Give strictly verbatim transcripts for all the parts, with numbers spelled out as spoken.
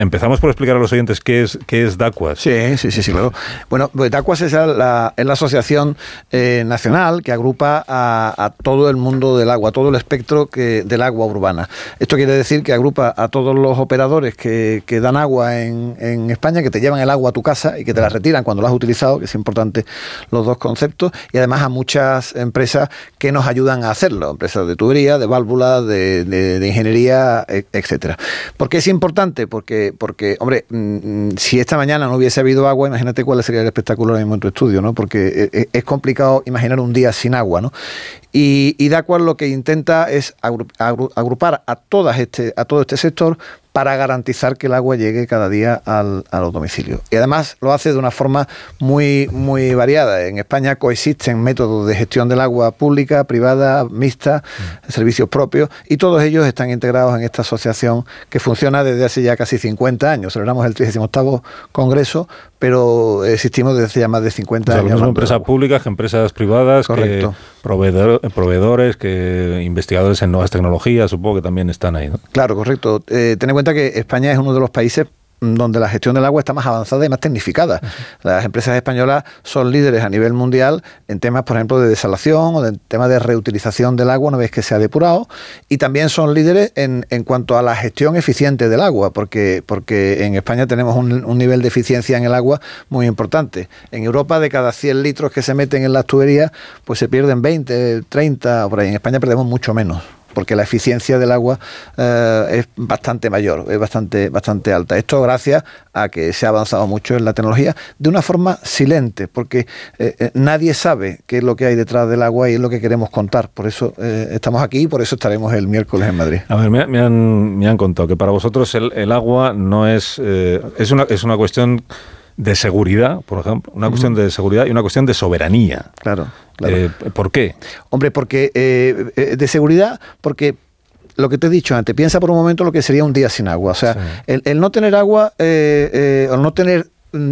Empezamos por explicar a los oyentes qué es, qué es DACUAS. Sí, sí, sí, sí, claro. Bueno, pues DACUAS es la, es la asociación eh, nacional que agrupa a, a todo el mundo del agua, a todo el espectro que, del agua urbana. Esto quiere decir que agrupa a todos los operadores que, que dan agua en, en España, que te llevan el agua a tu casa y que te la retiran cuando lo has utilizado, que es importante los dos conceptos, y además a muchas empresas que nos ayudan a hacerlo, empresas de tubería, de válvulas, de, de, de ingeniería, etcétera. ¿Por qué es importante? Porque Porque, hombre, si esta mañana no hubiese habido agua, imagínate cuál sería el espectáculo ahora mismo en tu estudio, ¿no? Porque es complicado imaginar un día sin agua, ¿no? Y, y DACUAS lo que intenta es agrupar a, todas este, a todo este sector para garantizar que el agua llegue cada día al, a los domicilios. Y además lo hace de una forma muy, muy variada. En España coexisten métodos de gestión del agua pública, privada, mixta, mm. servicios propios, y todos ellos están integrados en esta asociación que funciona desde hace ya casi cincuenta años. Celebramos el trigésimo octavo Congreso, pero existimos desde hace ya más de cincuenta o sea, años. Lo mismo empresas públicas que empresas privadas, correcto, que proveedor, proveedores, que investigadores en nuevas tecnologías, supongo que también están ahí, ¿no? Claro, correcto. Eh, ten en cuenta que España es uno de los países donde la gestión del agua está más avanzada y más tecnificada. Uh-huh. Las empresas españolas son líderes a nivel mundial en temas, por ejemplo, de desalación o en temas de reutilización del agua una vez que se ha depurado, y también son líderes en, en cuanto a la gestión eficiente del agua, porque, porque en España tenemos un, un nivel de eficiencia en el agua muy importante. En Europa, de cada cien litros que se meten en las tuberías, pues se pierden veinte, treinta, por ahí. En España perdemos mucho menos, porque la eficiencia del agua eh, es bastante mayor, es bastante, bastante alta. Esto gracias a que se ha avanzado mucho en la tecnología de una forma silente, porque eh, eh, nadie sabe qué es lo que hay detrás del agua y es lo que queremos contar. Por eso eh, estamos aquí y por eso estaremos el miércoles en Madrid. A ver, me, me, han, me han contado que para vosotros el, el agua no es, eh, es, una, es una cuestión de seguridad, por ejemplo, una cuestión de seguridad y una cuestión de soberanía. Claro, claro. Eh, ¿Por qué? Hombre, porque eh, de seguridad, porque lo que te he dicho antes, piensa por un momento lo que sería un día sin agua. O sea, sí. el, el no tener agua, eh, eh, o no tener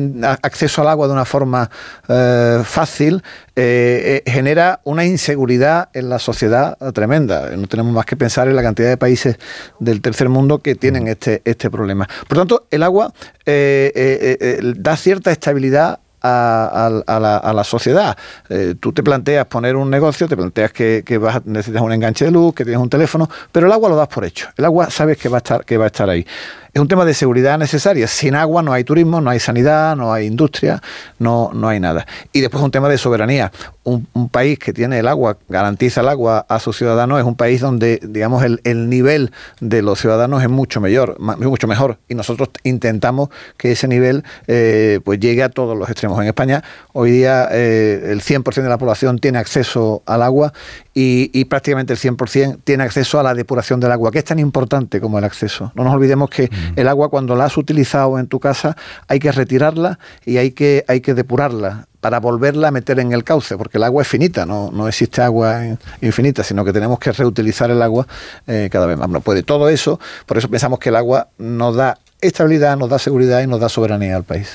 acceso al agua de una forma eh, fácil eh, eh, genera una inseguridad en la sociedad tremenda. No tenemos más que pensar en la cantidad de países del tercer mundo que tienen este, este problema. Por tanto, el agua eh, eh, eh, da cierta estabilidad A, a, a, la, a la sociedad. Eh, tú te planteas poner un negocio, te planteas que, que vas, necesitas un enganche de luz, que tienes un teléfono, pero el agua lo das por hecho. El agua sabes que va a estar, que va a estar ahí. Es un tema de seguridad necesaria. Sin agua no hay turismo, no hay sanidad, no hay industria, no, no hay nada. Y después un tema de soberanía. Un, un país que tiene el agua, garantiza el agua a sus ciudadanos, es un país donde, digamos, el, el nivel de los ciudadanos es mucho mayor, mucho mejor. Y nosotros intentamos que ese nivel eh, pues llegue a todos los extremos. En España, hoy día, eh, el cien por ciento de la población tiene acceso al agua y, y prácticamente el cien por ciento tiene acceso a la depuración del agua, que es tan importante como el acceso. No nos olvidemos que el agua, cuando la has utilizado en tu casa, hay que retirarla y hay que, hay que depurarla para volverla a meter en el cauce, porque el agua es finita, no, no existe agua infinita, sino que tenemos que reutilizar el agua eh, cada vez más. No puede todo eso, por eso pensamos que el agua nos da estabilidad, nos da seguridad y nos da soberanía al país.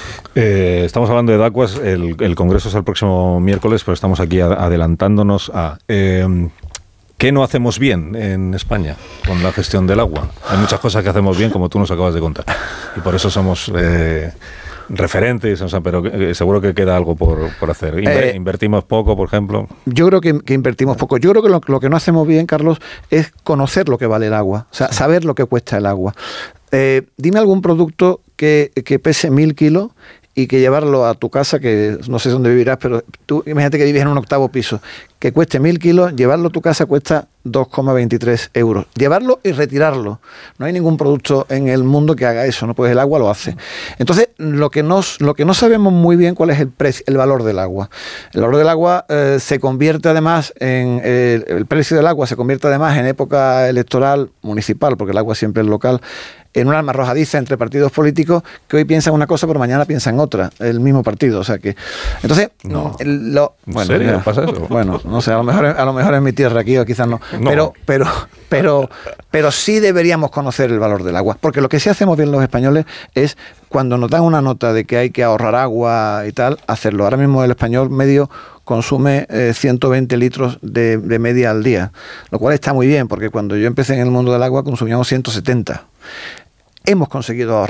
Eh, estamos hablando de DACUAS, el, el congreso es el próximo miércoles, pero estamos aquí a, adelantándonos a... Eh, ¿Qué no hacemos bien en España con la gestión del agua? Hay muchas cosas que hacemos bien, como tú nos acabas de contar, y por eso somos eh, referentes, o sea, pero eh, seguro que queda algo por, por hacer. Inver, eh, ¿Invertimos poco, por ejemplo? Yo creo que, que invertimos poco. Yo creo que lo, lo que no hacemos bien, Carlos, es conocer lo que vale el agua, o sea, sí. saber lo que cuesta el agua. Eh, dime algún producto que, que pese mil kilos y que llevarlo a tu casa, que no sé dónde vivirás, pero tú imagínate que vives en un octavo piso, que cueste mil kilos, llevarlo a tu casa cuesta dos coma veintitrés euros. Llevarlo y retirarlo. No hay ningún producto en el mundo que haga eso, ¿no? Pues el agua lo hace. Entonces, lo que, nos, lo que no sabemos muy bien cuál es el precio, el valor del agua. El valor del agua eh, se convierte además en... Eh, el precio del agua se convierte además en época electoral municipal, porque el agua siempre es local, en una arma arrojadiza entre partidos políticos que hoy piensan una cosa pero mañana piensan otra, el mismo partido, o sea que entonces no. el, lo, ¿En bueno, serio? Mira, ¿Pasa eso? Bueno, no sé, a lo mejor a lo mejor en mi tierra aquí o quizás no, no. pero pero pero pero sí deberíamos conocer el valor del agua, porque lo que sí hacemos bien los españoles es cuando nos dan una nota de que hay que ahorrar agua y tal, hacerlo. Ahora mismo el español medio consume eh, ciento veinte litros de, de media al día, lo cual está muy bien, porque cuando yo empecé en el mundo del agua consumíamos ciento setenta. Hemos conseguido ahorrar